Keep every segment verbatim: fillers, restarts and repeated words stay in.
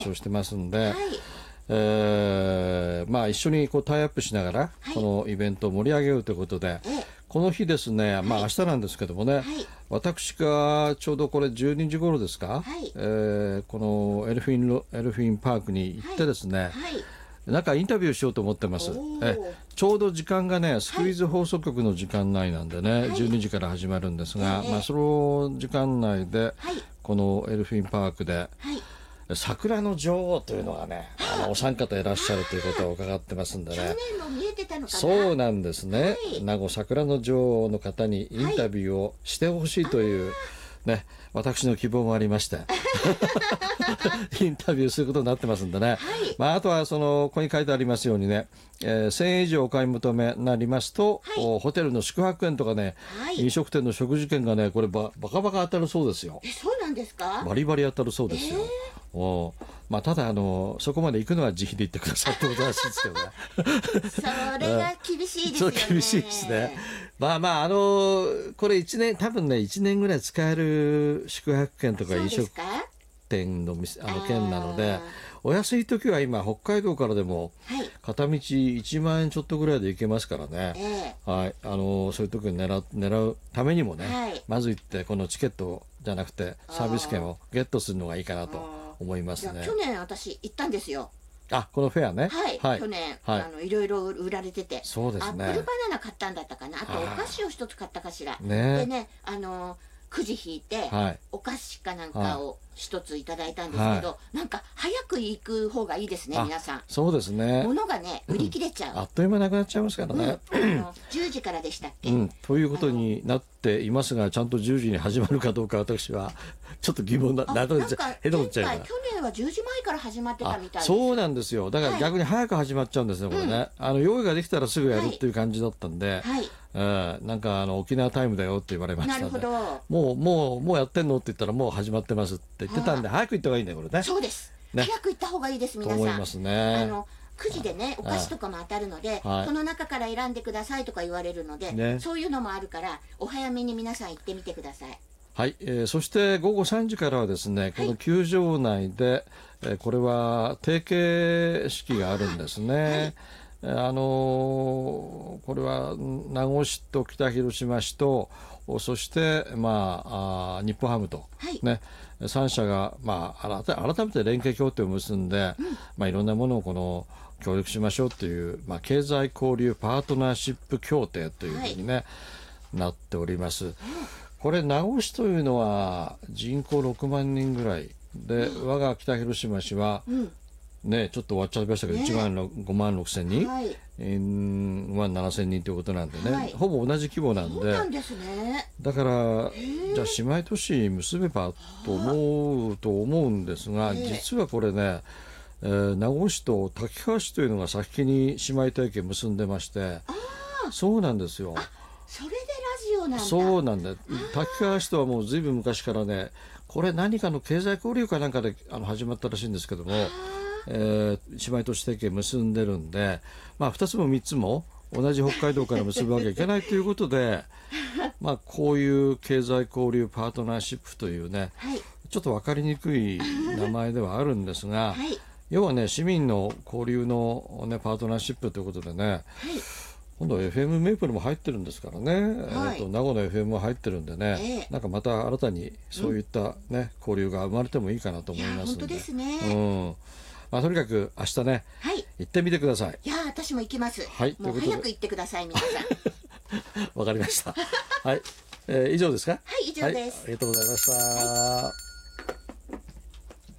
をしてますんで、 はい、 えーまあ、一緒にこうタイアップしながら、 はい、 このイベントを盛り上げようということで、この日ですね、まあ、明日なんですけどもね、 はい、 私がちょうどこれじゅうにじ頃ですか、 はい、 えーこのエルフィンロ、エルフィンパークに行ってですね、 はい、 なんかインタビューしようと思ってます。えちょうど時間がねスクイーズ放送局の時間内なんでね、はい、じゅうにじから始まるんですが、 えーまあ、その時間内で、 はい、 このエルフィンパークで、 はい、 桜の女王というのがね、あのお三方いらっしゃるということを伺ってますんでね。 去年も見えてたのかな。 そうなんですね、 はい、 名護桜の女王の方にインタビューをしてほしいという、はい、ね、私の希望もありましてインタビューすることになってますんでね、はい、まあ、あとはそのここに書いてありますようにね、えー、せんえん以上お買い求めになりますと、はい、ホテルの宿泊券とかね、はい、飲食店の食事券がねこれババカバカ当たるそうですよ。 え、そうなんですか。 バリバリ当たるそうですよ、えーおまあ、ただあのそこまで行くのは自費で行ってくださいってことらしいですけどねそれが厳しいですよね。 そう厳しいですね。まあまああのこれいちねん多分ねいちねんぐらい使える宿泊券とか飲食店のあの券なので、お安い時は今北海道からでも片道いちまんえんちょっとぐらいで行けますからね、えーはい、あのそういう時に狙う、狙うためにもね、はい、まず行ってこのチケットじゃなくてサービス券をゲットするのがいいかなと思いますね。 去年私行ったんですよ。 あ、このフェアね。 はい、はい、去年、はい、あのいろいろ売られてて、 そうですね。 アップルバナナ買ったんだったかな、あとお菓子を一つ買ったかしら。 ね、 でね、あのくじ引いて、はい、お菓子かなんかを一ついただいたんですけど、はい、なんか早く行く方がいいですね、皆さん。 そうですね。 物がね売り切れちゃう。 あっという間なくなっちゃいますからね。 うん、あのじゅうじからでしたっけ。 うん、ということになっていますが、ちゃんとじゅうじに始まるかどうか私はちょっと疑問な、なくなっちゃう。 変なことちゃうから。去年はじゅうじまえから始まってたみたいです。 そうなんですよ。だから逆に早く始まっちゃうんですね、はい、これね。あの用意ができたらすぐやるっていう感じだったんで、はい、えー、なんかあの沖縄タイムだよって言われましたので、 なるほど。 もうもうもうやってんのって言ったらもう始まってますって言ってたんで、早く行った方がいいんだよこれね。 そうです。ね、早く行った方がいいです皆さん。 と思いますね。 あのくじでねお菓子とかも当たるので、はい、この中から選んでくださいとか言われるので、ね、そういうのもあるからお早めに皆さん行ってみてください。 はい、えー、そして午後さんじからはですね、この球場内で、はい、えー、これは提携式があるんですね。はい、あのー、これは名護市と北広島市とそして、まあ、あ日本ハムと、ね、はい、さん社が、まあ、改めて連携協定を結んで、うん、まあ、いろんなものをこの協力しましょうという、まあ、経済交流パートナーシップ協定というふうに、ね、はい、なっております。うん、これ名護市というのは人口ろくまんにんぐらいで、うん、我が北広島市は、うんね、ちょっと終わっちゃいましたけど、ね、いちまんごまんろくせんにん、はい、ごまんななせんにんということなんでね、はい、ほぼ同じ規模なんで、 そうなんですね、 だからじゃあ姉妹都市結べばと思うと思うんですが、実はこれね、えー、名護市と滝川市というのが先に姉妹提携結んでまして、あ、そうなんですよ。 あ、それでラジオなんだ。 そうなんだ。滝川市とはもうずいぶん昔からね、これ何かの経済交流かなんかであの始まったらしいんですけども、えー、姉妹都市提携結んでるんで、まあ、ふたつもみっつも同じ北海道から結ぶわけいけないということでまあこういう経済交流パートナーシップというね、はい、ちょっと分かりにくい名前ではあるんですが、はい、要はね市民の交流の、ね、パートナーシップということでね、はい、今度 エフエム メープルも入ってるんですからね、はい、えー、と名護の エフエム も入ってるんでね、えー、なんかまた新たにそういった、ね、うん、交流が生まれてもいいかなと思いますので。いや本当ですね、うん、まあ、とにかく明日ね、はい、行ってみてください。 いや私も行きます、はい、もう早く行ってください皆さんわかりましたはい、えー、以上ですか。 はい、以上です、 はい、ありがとうございました。 はい、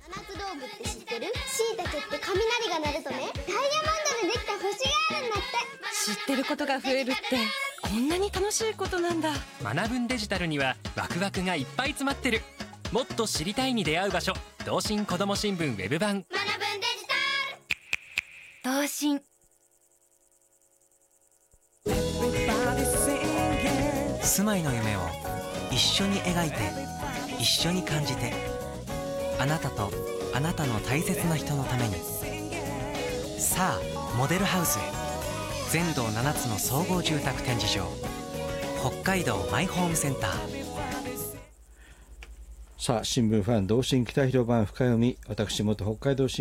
七つ道具って知ってる？しいたけって雷が鳴るとね、ダイヤモンドでできた星があるんだって。 知ってることが増えるってこんなに楽しいことなんだ。 学ぶんデジタルにはワクワクがいっぱい詰まってる。もっと知りたいに出会う場所、同心こども新聞ウェブ版。 学ぶんデジタル。 同心。 住まいの夢を一緒に描いて、一緒に感じて、あなたとあなたの大切な人のために。さあモデルハウスへ。全道ななつの総合住宅展示場、北海道マイホームセンター。 さあ新聞ファン同心北広版深読み、私元北海道新